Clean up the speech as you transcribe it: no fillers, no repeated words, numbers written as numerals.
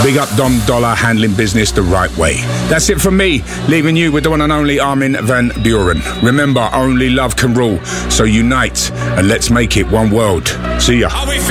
Big up Dom Dollar handling business the right way. That's it from me, leaving you with the one and only Armin van Buuren. Remember, only love can rule, so unite and let's make it one world. See ya.